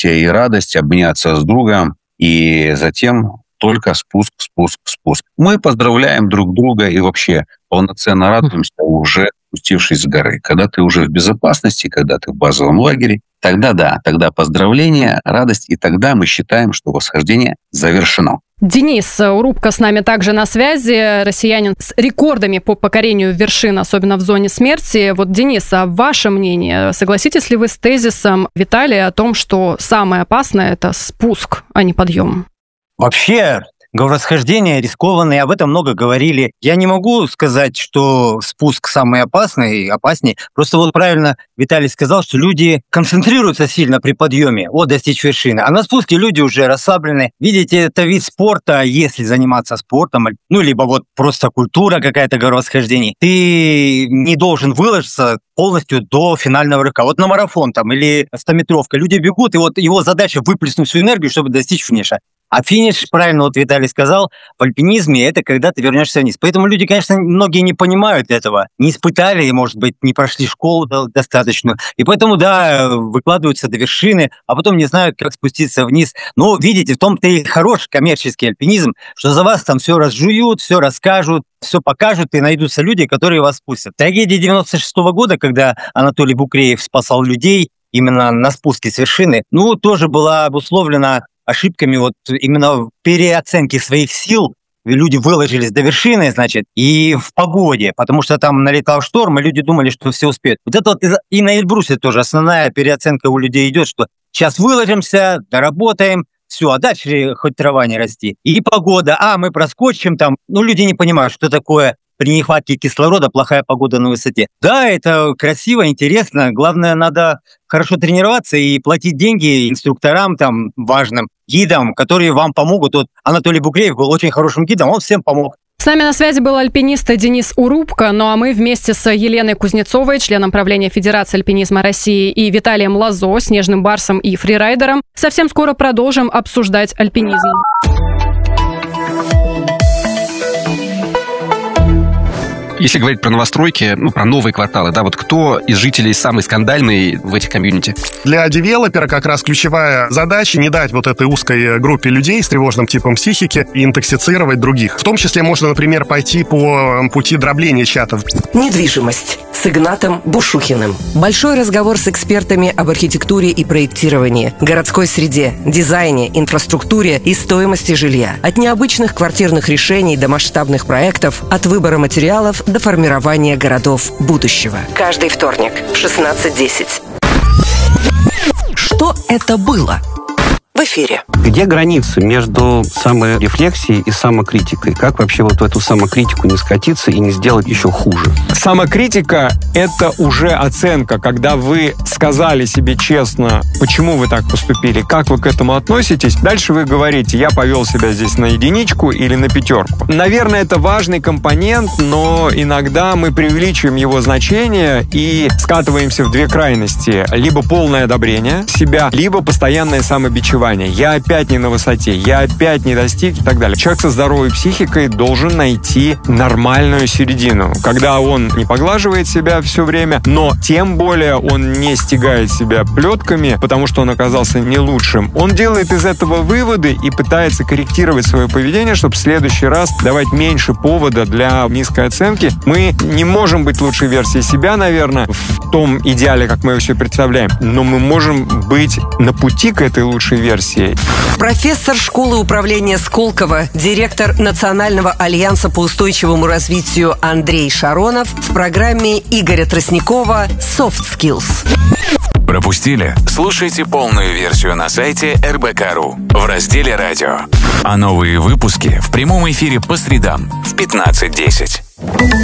счастье и радость, обняться с другом, и затем только спуск. Мы поздравляем друг друга и вообще полноценно радуемся, уже спустившись с горы. Когда ты уже в безопасности, когда ты в базовом лагере, тогда поздравления, радость, и тогда мы считаем, что восхождение завершено. Денис Урубко с нами также на связи, россиянин с рекордами по покорению вершин, особенно в зоне смерти. Вот, Денис, а ваше мнение, согласитесь ли вы с тезисом Виталия о том, что самое опасное – это спуск, а не подъем? Вообще, горосхождение рискованное, об этом много говорили. Я не могу сказать, что спуск самый опасный, опаснее. Просто вот правильно Виталий сказал, что люди концентрируются сильно при подъеме, достичь вершины. А на спуске люди уже расслаблены. Видите, это вид спорта, если заниматься спортом, либо вот просто культура какая-то горосхождений. Ты не должен выложиться полностью до финального рывка. Вот на марафон или 100-метровка люди бегут, и вот его задача выплеснуть всю энергию, чтобы достичь финиша. А финиш, правильно Виталий сказал, в альпинизме это когда ты вернешься вниз. Поэтому люди, конечно, многие не понимают этого, не испытали, может быть, не прошли школу достаточную. И поэтому, выкладываются до вершины, а потом не знают, как спуститься вниз. Но, видите, в том-то и хороший коммерческий альпинизм, что за вас там все разжуют, все расскажут, все покажут, и найдутся люди, которые вас спустят. Трагедия 96-го года, когда Анатолий Букреев спасал людей именно на спуске с вершины, тоже была обусловлена ошибками именно в переоценке своих сил. Люди выложились до вершины, и в погоде, потому что там налетал шторм, и люди думали, что все успеют. Вот это и на Эльбрусе тоже основная переоценка у людей идет, что сейчас выложимся, доработаем, все, а дальше хоть трава не расти. И погода, мы проскочим там. Люди не понимают, что такое при нехватке кислорода плохая погода на высоте. Да, это красиво, интересно. Главное, надо хорошо тренироваться и платить деньги инструкторам, важным гидам, которые вам помогут. Вот Анатолий Букреев был очень хорошим гидом, он всем помог. С нами на связи был альпинист Денис Урубко, а мы вместе с Еленой Кузнецовой, членом правления Федерации альпинизма России, и Виталием Лозо, снежным барсом и фрирайдером, совсем скоро продолжим обсуждать альпинизм. Если говорить про новостройки, про новые кварталы, кто из жителей самый скандальный в этих комьюнити? Для девелопера как раз ключевая задача не дать этой узкой группе людей с тревожным типом психики интоксицировать других. В том числе можно, например, пойти по пути дробления чатов. Недвижимость с Игнатом Бушухиным. Большой разговор с экспертами об архитектуре и проектировании, городской среде, дизайне, инфраструктуре и стоимости жилья. От необычных квартирных решений до масштабных проектов, от выбора материалов до формирования городов будущего. Каждый вторник в 16:10. Что это было? В эфире. Где граница между саморефлексией и самокритикой? Как вообще в эту самокритику не скатиться и не сделать еще хуже? Самокритика – это уже оценка, когда вы сказали себе честно, почему вы так поступили, как вы к этому относитесь. Дальше вы говорите, я повел себя здесь на единичку или на пятерку. Наверное, это важный компонент, но иногда мы преувеличиваем его значение и скатываемся в две крайности. Либо полное одобрение себя, либо постоянное самобичевание. Я опять не на высоте, я опять не достиг и так далее. Человек со здоровой психикой должен найти нормальную середину, когда он не поглаживает себя все время, но тем более он не стягает себя плетками, потому что он оказался не лучшим. Он делает из этого выводы и пытается корректировать свое поведение, чтобы в следующий раз давать меньше повода для низкой оценки. Мы не можем быть лучшей версией себя, наверное, в том идеале, как мы его себе представляем, но мы можем быть на пути к этой лучшей версии. Профессор школы управления Сколково, директор Национального альянса по устойчивому развитию Андрей Шаронов в программе Игоря Тростникова «Soft Skills». Пропустили? Слушайте полную версию на сайте РБК.ру в разделе «Радио». А новые выпуски в прямом эфире по средам в 15:10.